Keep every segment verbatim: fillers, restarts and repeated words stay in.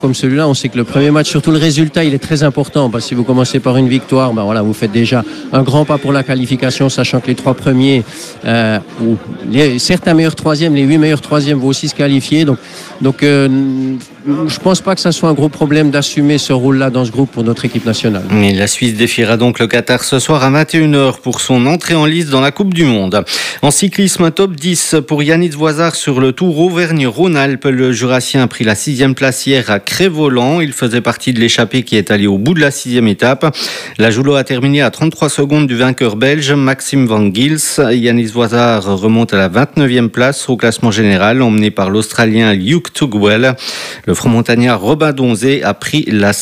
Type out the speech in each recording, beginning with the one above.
Comme celui-là, on sait que le premier match, surtout le résultat, il est très important. Parce que si vous commencez par une victoire, ben voilà, vous faites déjà un grand pas pour la qualification, sachant que les trois premiers, euh, ou les, certains meilleurs troisièmes, les huit meilleurs troisièmes vont aussi se qualifier. Donc, donc euh, je pense pas que ça soit un gros problème d'assumer ce rôle-là dans ce groupe pour notre équipe nationale. Et la Suisse défiera donc le Qatar ce soir à vingt et une heures pour son entrée en lice dans la Coupe du Monde. En cyclisme, top dix pour Yanis Voisard sur le Tour Auvergne-Rhône-Alpes. Le Jurassien a pris la sixième place hier à Cré-Voland. Il faisait partie de l'échappée qui est allé au bout de la sixième étape. La Joulot a terminé à trente-trois secondes du vainqueur belge Maxime Van Gils. Yanis Voisard remonte à la vingt-neuvième place au classement général, emmené par l'Australien Luke Tugwell. Le franc-montagnard Robin Donzé a pris la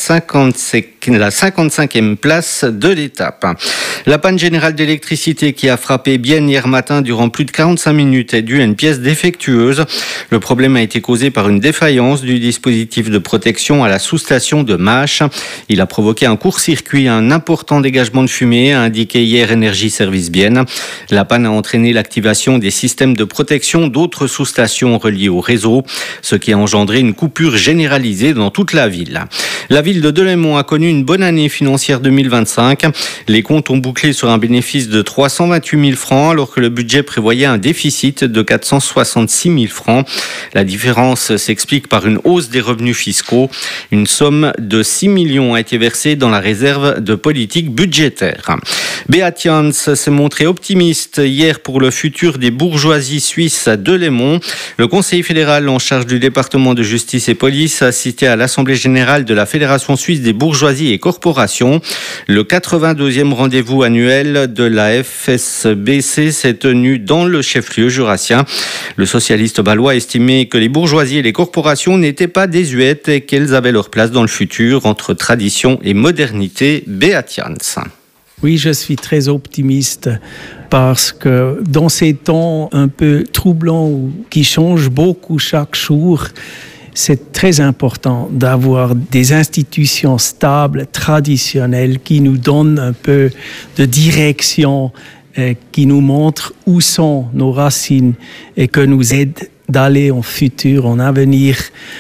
cinquante-cinquième place de l'étape. La panne générale d'électricité qui a frappé Bienne hier matin durant plus de quarante-cinq minutes est due à une pièce défectueuse. Le problème a été causé par une défaillance du dispositif de protection à la sous-station de Mâche. Il a provoqué un court-circuit, un important dégagement de fumée, a indiqué hier Énergie Service Bienne. La panne a entraîné l'activation des systèmes de protection d'autres sous-stations reliées au réseau, ce qui a engendré une coupure généralisée dans toute la ville. La ville de Delémont a connu une bonne année financière deux mille vingt-cinq. Les comptes ont bouclé sur un bénéfice de trois cent vingt-huit mille francs, alors que le budget prévoyait un déficit de quatre cent soixante-six mille francs. La différence s'explique par une hausse des revenus fiscaux. Une somme de six millions a été versée dans la réserve de politique budgétaire. Beat Jans s'est montré optimiste hier pour le futur des bourgeoisies suisses à Delémont. Le Conseil fédéral en charge du département de justice et police a assisté à l'Assemblée générale de la Fédération suisse des bourgeoisies et corporations. Le quatre-vingt-deuxième rendez-vous annuel de la F S B C s'est tenu dans le chef-lieu jurassien. Le socialiste bâlois estimait que les bourgeoisies et les corporations n'étaient pas désuètes et qu'elles avaient leur place dans le futur entre tradition et modernité. Beat Jans. Oui, je suis très optimiste parce que dans ces temps un peu troublants qui changent beaucoup chaque jour, c'est très important d'avoir des institutions stables, traditionnelles, qui nous donnent un peu de direction, euh, qui nous montrent où sont nos racines et que nous aident d'aller en futur, en avenir,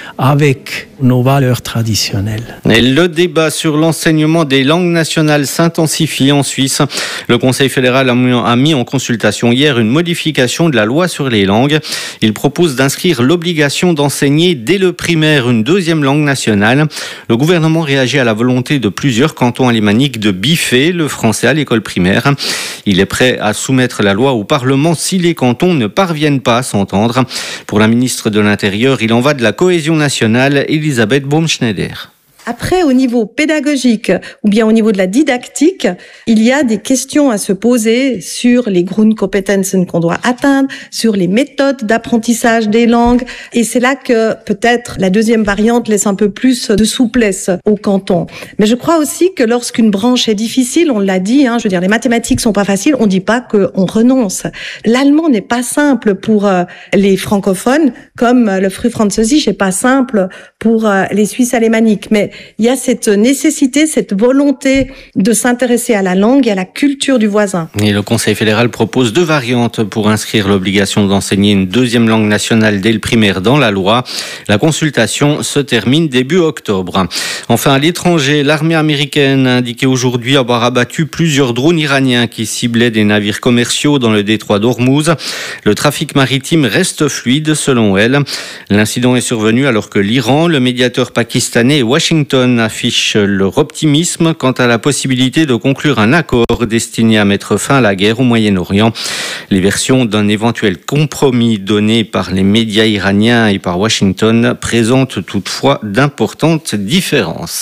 avec nos valeurs traditionnelles. Et le débat sur l'enseignement des langues nationales s'intensifie en Suisse. Le Conseil fédéral a mis en consultation hier une modification de la loi sur les langues. Il propose d'inscrire l'obligation d'enseigner dès le primaire une deuxième langue nationale. Le gouvernement réagit à la volonté de plusieurs cantons alémaniques de biffer le français à l'école primaire. Il est prêt à soumettre la loi au Parlement si les cantons ne parviennent pas à s'entendre. Pour la ministre de l'Intérieur, il en va de la cohésion nationale, Elisabeth Baumschneider. Après, au niveau pédagogique ou bien au niveau de la didactique, il y a des questions à se poser sur les Grundkompetenzen qu'on doit atteindre, sur les méthodes d'apprentissage des langues. Et c'est là que peut-être la deuxième variante laisse un peu plus de souplesse au canton. Mais je crois aussi que lorsqu'une branche est difficile, on l'a dit, hein, je veux dire, les mathématiques sont pas faciles, on dit pas qu'on renonce. L'allemand n'est pas simple pour euh, les francophones, comme le Frühfranzösisch n'est pas simple pour euh, les Suisses alémaniques. Mais il y a cette nécessité, cette volonté de s'intéresser à la langue et à la culture du voisin. Et le Conseil fédéral propose deux variantes pour inscrire l'obligation d'enseigner une deuxième langue nationale dès le primaire dans la loi. La consultation se termine début octobre. Enfin, à l'étranger, l'armée américaine a indiqué aujourd'hui avoir abattu plusieurs drones iraniens qui ciblaient des navires commerciaux dans le détroit d'Ormuz. Le trafic maritime reste fluide selon elle. L'incident est survenu alors que l'Iran, le médiateur pakistanais et Washington affichent leur optimisme quant à la possibilité de conclure un accord destiné à mettre fin à la guerre au Moyen-Orient. Les versions d'un éventuel compromis donné par les médias iraniens et par Washington présentent toutefois d'importantes différences.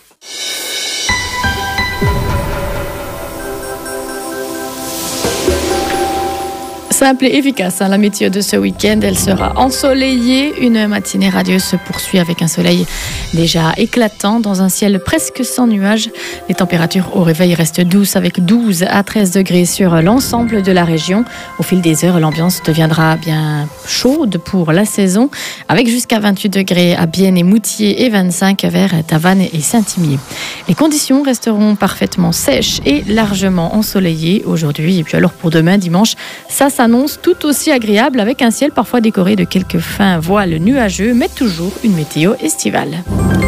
Simple et efficace, hein, la météo de ce week-end, elle sera ensoleillée. Une matinée radieuse se poursuit avec un soleil déjà éclatant dans un ciel presque sans nuages. Les températures au réveil restent douces avec douze à treize degrés sur l'ensemble de la région. Au fil des heures, l'ambiance deviendra bien chaude pour la saison avec jusqu'à vingt-huit degrés à Bienne et Moutier et vingt-cinq vers Tavannes et Saint-Imier. Les conditions resteront parfaitement sèches et largement ensoleillées aujourd'hui. Et puis alors pour demain, dimanche, ça s'annonce s'annonce tout aussi agréable avec un ciel parfois décoré de quelques fins voiles nuageux, mais toujours une météo estivale.